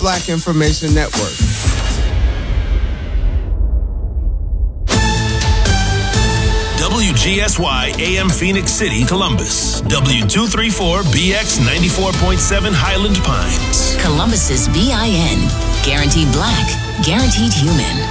Black Information Network. WGSY AM Phoenix City, Columbus. W234BX 94.7 Highland Pines. Columbus's BIN. Guaranteed black, guaranteed human.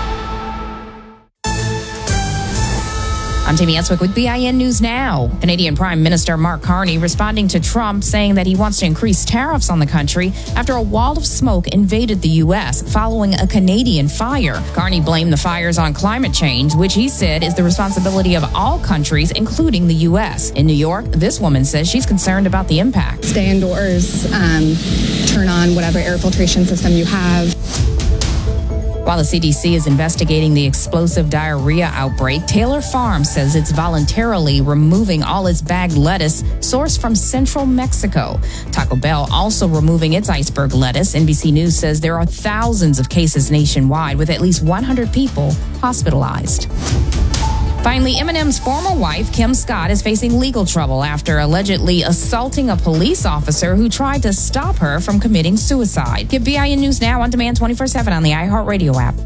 I'm Tammy Answick with BIN News Now. Canadian Prime Minister Mark Carney responding to Trump, saying that he wants to increase tariffs on the country after a wall of smoke invaded the U.S. following a Canadian fire. Carney blamed the fires on climate change, which he said is the responsibility of all countries, including the U.S. In New York, this woman says she's concerned about the impact. Stay indoors, turn on whatever air filtration system you have. While the CDC is investigating the explosive diarrhea outbreak, Taylor Farms says it's voluntarily removing all its bagged lettuce sourced from central Mexico. Taco Bell also removing its iceberg lettuce. NBC News says there are thousands of cases nationwide, with at least 100 people hospitalized. Finally, Eminem's former wife, Kim Scott, is facing legal trouble after allegedly assaulting a police officer who tried to stop her from committing suicide. Get BIN News Now on demand 24/7 on the iHeartRadio app.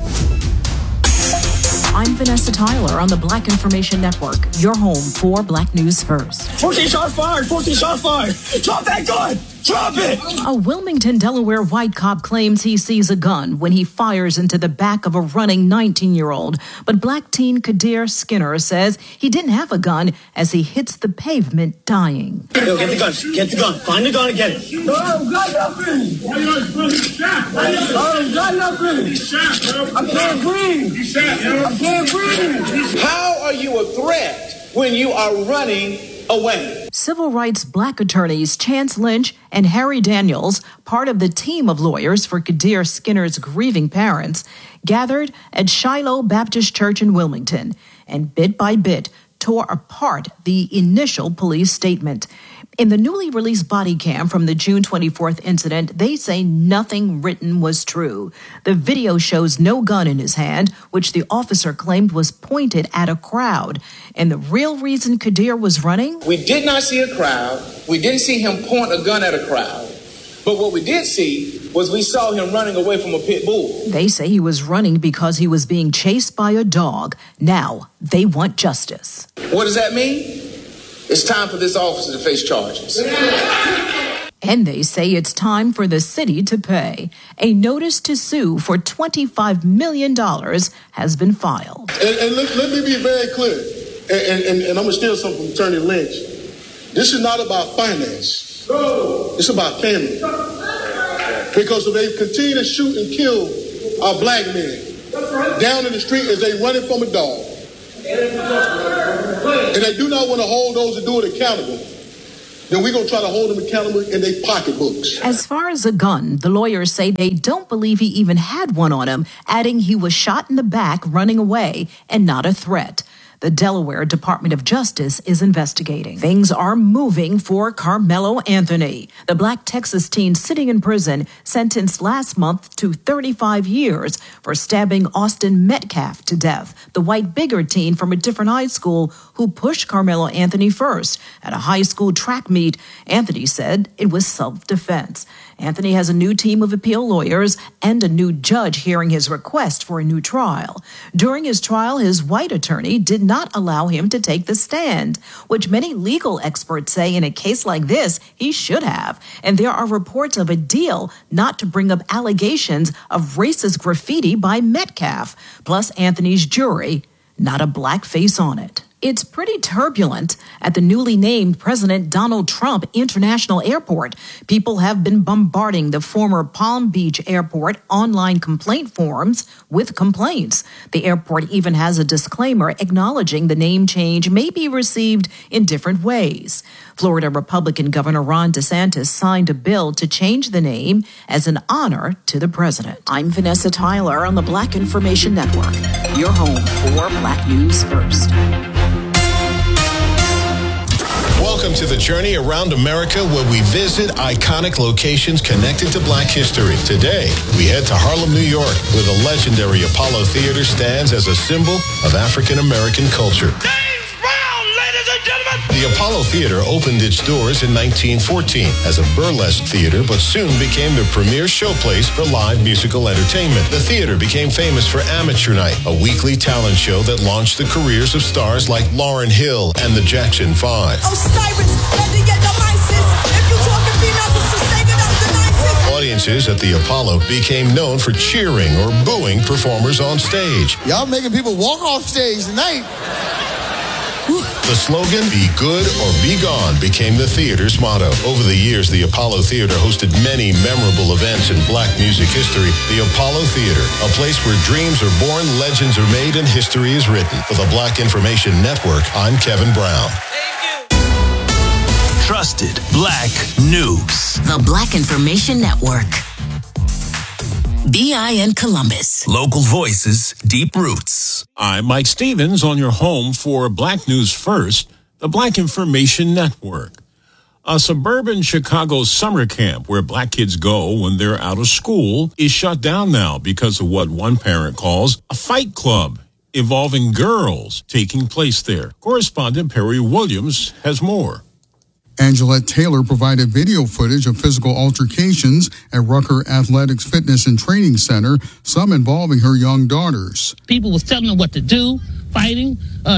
I'm Vanessa Tyler on the Black Information Network, your home for Black News First. 14 shots fired! 14 shots fired! Drop that gun! Drop it! A Wilmington, Delaware white cop claims he sees a gun when he fires into the back of a running 19-year-old. But black teen Kadir Skinner says he didn't have a gun as he hits the pavement dying. Yo, get the gun. Get the gun. Find the gun and get it. No, got nothing. Why you not running? Shot. Got nothing. He shot, bro. I can't breathe. He shot, yo. I can't breathe. How are you a threat when you are running away? Civil rights black attorneys Chance Lynch and Harry Daniels, part of the team of lawyers for Kadir Skinner's grieving parents, gathered at Shiloh Baptist Church in Wilmington and bit by bit tore apart the initial police statement. In the newly released body cam from the June 24th incident, they say nothing written was true. The video shows no gun in his hand, which the officer claimed was pointed at a crowd. And the real reason Kadir was running? We did not see a crowd. We didn't see him point a gun at a crowd. But what we did see was we saw him running away from a pit bull. They say he was running because he was being chased by a dog. Now they want justice. What does that mean? It's time for this officer to face charges. And they say it's time for the city to pay. A notice to sue for $25 million has been filed. And let me be very clear, and I'm going to steal something from Attorney Lynch. This is not about finance. It's about family. Because if they continue to shoot and kill our black men down in the street as they running from a dog, and they do not want to hold those who do it accountable, then we're going to try to hold them accountable in their pocketbooks. As far as a gun, the lawyers say they don't believe he even had one on him, adding he was shot in the back running away and not a threat. The Delaware Department of Justice is investigating. Things are moving for Carmelo Anthony. The black Texas teen sitting in prison sentenced last month to 35 years for stabbing Austin Metcalf to death, the white Bigger teen from a different high school who pushed Carmelo Anthony first. At a high school track meet, Anthony said it was self-defense. Anthony has a new team of appeal lawyers and a new judge hearing his request for a new trial. During his trial, his white attorney did not allow him to take the stand, which many legal experts say in a case like this, he should have. And there are reports of a deal not to bring up allegations of racist graffiti by Metcalf, plus Anthony's jury, not a black face on it. It's pretty turbulent at the newly named President Donald Trump International Airport. People have been bombarding the former Palm Beach Airport online complaint forums with complaints. The airport even has a disclaimer acknowledging the name change may be received in different ways. Florida Republican Governor Ron DeSantis signed a bill to change the name as an honor to the president. I'm Vanessa Tyler on the Black Information Network, your home for Black News First. Welcome to the journey around America, where we visit iconic locations connected to Black history. Today, we head to Harlem, New York, where the legendary Apollo Theater stands as a symbol of African American culture. James Brown, ladies and gentlemen! The The Apollo Theater opened its doors in 1914 as a burlesque theater, but soon became the premier showplace for live musical entertainment. The theater became famous for Amateur Night, a weekly talent show that launched the careers of stars like Lauryn Hill and the Jackson 5. Audiences at the Apollo became known for cheering or booing performers on stage. Y'all making people walk off stage tonight. The slogan, "Be good or be gone," became the theater's motto. Over the years, the Apollo Theater hosted many memorable events in black music history. The Apollo Theater, a place where dreams are born, legends are made, and history is written. For the Black Information Network, I'm Kevin Brown. Trusted Black News. The Black Information Network. BIN Columbus. Local voices, deep roots. I'm Mike Stevens on your home for Black News First, the Black Information Network. A suburban Chicago summer camp where black kids go when they're out of school is shut down now because of what one parent calls a fight club involving girls taking place there. Correspondent Perry Williams has more. Angelette Taylor provided video footage of physical altercations at Rucker Athletics Fitness and Training Center, some involving her young daughters. People was telling them what to do, fighting,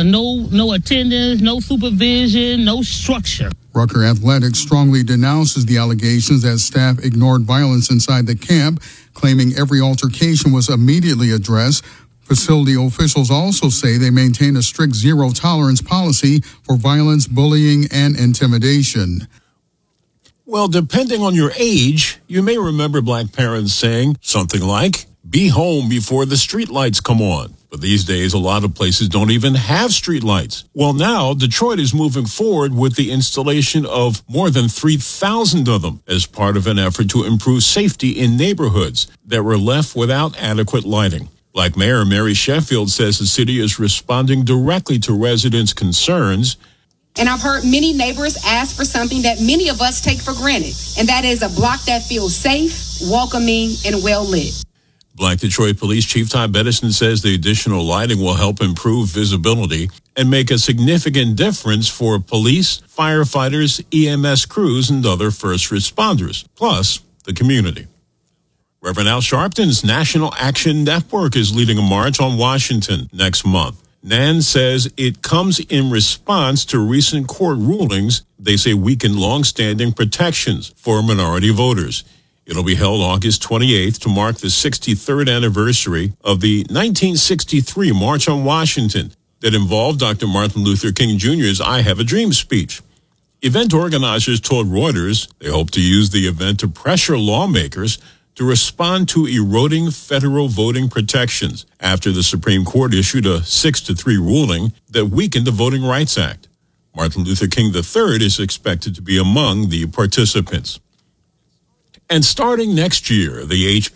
no attendance, no supervision, no structure. Rucker Athletics strongly denounces the allegations that staff ignored violence inside the camp, claiming every altercation was immediately addressed. Facility officials also say they maintain a strict zero-tolerance policy for violence, bullying, and intimidation. Well, depending on your age, you may remember black parents saying something like, "Be home before the streetlights come on." But these days, a lot of places don't even have streetlights. Well, now, Detroit is moving forward with the installation of more than 3,000 of them as part of an effort to improve safety in neighborhoods that were left without adequate lighting. Black Mayor Mary Sheffield says the city is responding directly to residents' concerns. And I've heard many neighbors ask for something that many of us take for granted, and that is a block that feels safe, welcoming, and well lit. Black Detroit Police Chief Todd Bettison says the additional lighting will help improve visibility and make a significant difference for police, firefighters, EMS crews, and other first responders, plus the community. Reverend Al Sharpton's National Action Network is leading a march on Washington next month. NAN says it comes in response to recent court rulings they say weaken long-standing protections for minority voters. It'll be held August 28th to mark the 63rd anniversary of the 1963 March on Washington that involved Dr. Martin Luther King Jr.'s I Have a Dream speech. Event organizers told Reuters they hope to use the event to pressure lawmakers to respond to eroding federal voting protections after the Supreme Court issued a 6-3 ruling that weakened the Voting Rights Act. Martin Luther King III is expected to be among the participants. And starting next year, the